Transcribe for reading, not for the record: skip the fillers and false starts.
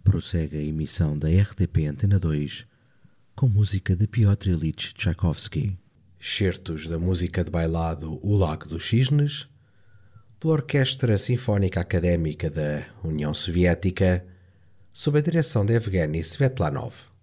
prossegue a emissão da RTP Antena 2 com música de Piotr Ilyich Tchaikovsky. Certos da música de bailado O Lago dos Cisnes, pela Orquestra Sinfónica Académica da União Soviética, sob a direção de Evgeny Svetlanov.